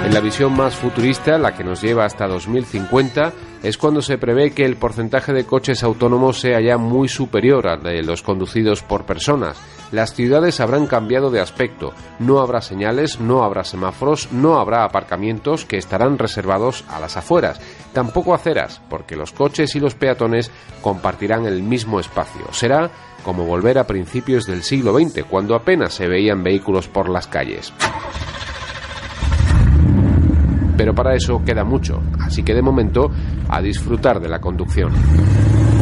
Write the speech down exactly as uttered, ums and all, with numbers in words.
En la visión más futurista, la que nos lleva hasta dos mil cincuenta, es cuando se prevé que el porcentaje de coches autónomos sea ya muy superior al de los conducidos por personas. Las ciudades habrán cambiado de aspecto, no habrá señales, no habrá semáforos, no habrá aparcamientos que estarán reservados a las afueras, tampoco aceras, porque los coches y los peatones compartirán el mismo espacio. Será como volver a principios del siglo veinte, cuando apenas se veían vehículos por las calles. Pero para eso queda mucho, así que de momento a disfrutar de la conducción.